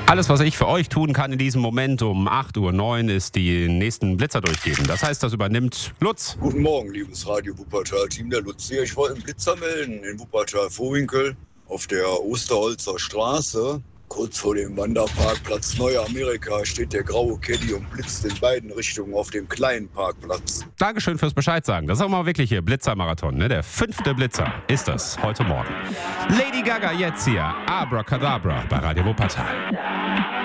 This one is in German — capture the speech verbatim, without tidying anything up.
Alles, was ich für euch tun kann in diesem Moment um acht Uhr neun, ist die nächsten Blitzer durchgeben. Das heißt, das übernimmt Lutz. Guten Morgen, liebes Radio Wuppertal-Team, der Lutz hier. Ich wollte einen Blitzer melden in Wuppertal-Vohwinkel auf der Osterholzer Straße. Kurz vor dem Wanderparkplatz Neue Amerika steht der graue Caddy und blitzt in beiden Richtungen auf dem kleinen Parkplatz. Dankeschön fürs Bescheid sagen. Das ist auch mal wirklich hier Blitzermarathon, ne? Der fünfte Blitzer ist das heute Morgen. Lady Gaga jetzt hier, Abracadabra bei Radio Wuppertal.